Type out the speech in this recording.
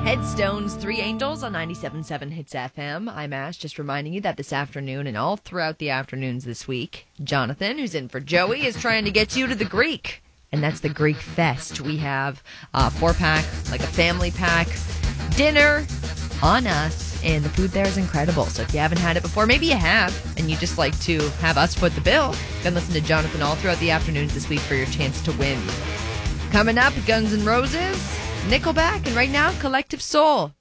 Headstones, Three Angels on 97.7 Hits FM. I'm Ash, just reminding you that this afternoon and all throughout the afternoons this week, Jonathan, who's in for Joey, is trying to get you to the Greek. And that's the Greek Fest. We have a 4-pack, like a family pack, dinner on us, and the food there is incredible. So if you haven't had it before, maybe you have, and you just like to have us foot the bill, you can listen to Jonathan all throughout the afternoons this week for your chance to win. Coming up, Guns N' Roses, Nickelback, and right now, Collective Soul.